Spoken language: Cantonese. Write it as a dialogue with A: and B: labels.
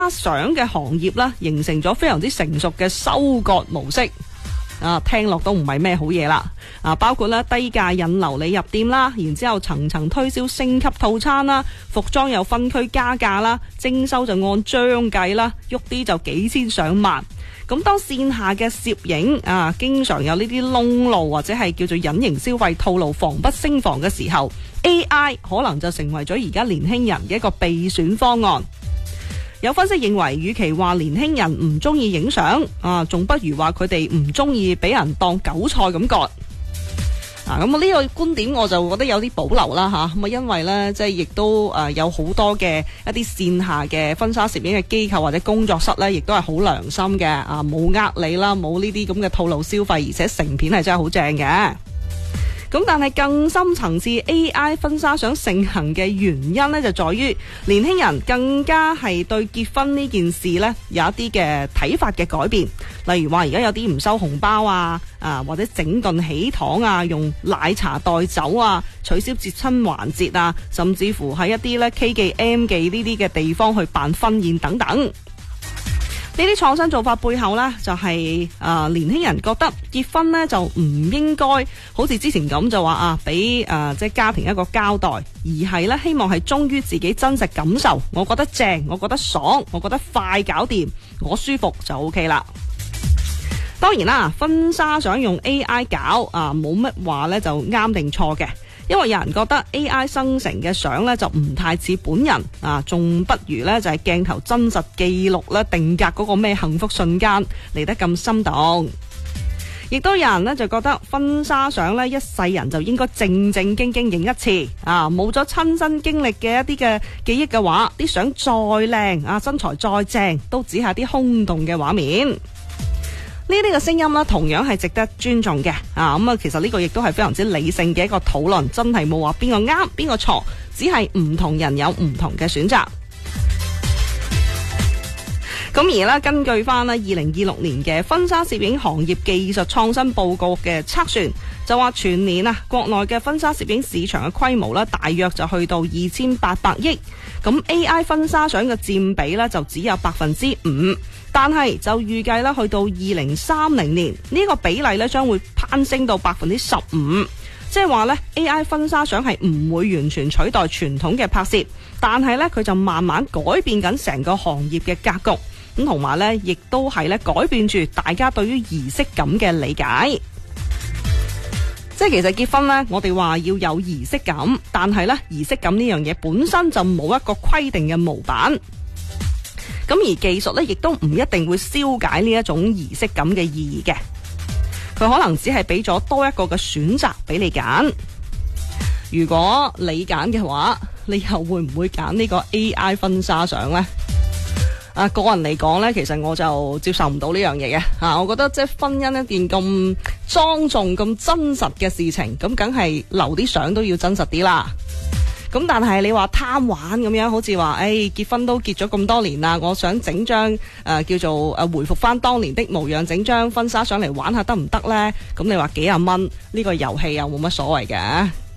A: 相嘅行業啦，形成咗非常之成熟嘅收割模式。聽落都唔係咩好嘢啦。包括咧低價引流你入店啦，然之後層層推銷升級套餐啦，服裝又分區加價啦，徵收就按張計啦，喐啲就幾千上萬。咁當線下嘅攝影經常有呢啲窿路或者係叫做隱形消費套路防不勝防嘅時候， AI 可能就成為咗而家年輕人嘅一個備選方案。有分析認為，與其話年輕人唔中意影相，仲不如話佢哋唔中意俾人當韭菜咁割。咁呢個觀點我就覺得有啲保留啦吓。咁因為呢，即係亦都有好多嘅一啲線下嘅婚紗攝影嘅機構或者工作室呢，亦都係好良心嘅，冇呃你啦，冇呢啲咁嘅套路消費，而且成片係真係好正嘅。咁但係更深層次 AI 婚紗相盛行嘅原因呢，就在於年輕人更加係對結婚呢件事呢有一啲嘅睇法嘅改變。例如話而家有啲唔收紅包或者整頓喜糖用奶茶代酒取消接親環節甚至乎喺一啲呢 K 記 M 記呢啲嘅地方去辦婚宴等等。呢啲創新做法背後呢，就係年輕人覺得結婚呢就唔應該好似之前咁就話俾即係家庭一個交代，而係呢希望係忠於自己真實感受。我覺得正，我覺得爽，我覺得快搞掂，我舒服就 OK 啦。當然啦，婚紗相用 AI 搞冇乜話呢就啱定錯嘅。因為有人覺得 AI 生成嘅相呢就唔太似本人仲不如呢就係鏡頭真實記錄呢定格嗰個咩幸福瞬間嚟得咁心動。亦都有人呢就覺得婚紗相呢一世人就應該正正經經影一次冇咗親身經歷嘅一啲嘅記憶嘅話，啲相再靚身材再正都只係啲空洞嘅畫面。呢啲嘅聲音啦，同樣係值得尊重嘅其實呢個亦都係非常之理性嘅一個討論，真係冇話邊個啱邊個錯，只係唔同人有唔同嘅選擇。咁而呢，根據翻呢2026年嘅婚紗攝影行業技術創新報告嘅測算，就話全年國內嘅婚紗攝影市場嘅規模大約就去到2800億，咁 AI 婚紗相嘅佔比呢，就只有5%。但係就預計去到2030年呢個比例將會攀升到15%，即係話AI 婚紗相係唔會完全取代傳統嘅拍攝，但係佢就慢慢改變緊成個行業嘅格局，咁同埋亦都係改變住大家對於儀式感嘅理解。即係其實結婚我哋話要有儀式感，但係儀式感呢樣嘢本身就冇一個規定嘅模板。咁而技術亦都唔一定會消解呢一種儀式感嘅意義嘅，佢可能只係俾咗多一個嘅選擇俾你揀。如果你揀嘅話，你又會唔會揀呢個 AI 婚紗相呢？個人嚟講呢，其實我就接受唔到呢樣嘢嘅。我覺得即係婚姻一件咁莊重、咁真實嘅事情，咁梗係留啲相都要真實啲啦。咁但係你話貪玩咁樣，好似話結婚都結咗咁多年啦，我想整張叫做回復翻當年的模樣，整張婚紗相嚟玩下得唔得呢？咁你話幾廿蚊呢個遊戲又冇乜所謂嘅。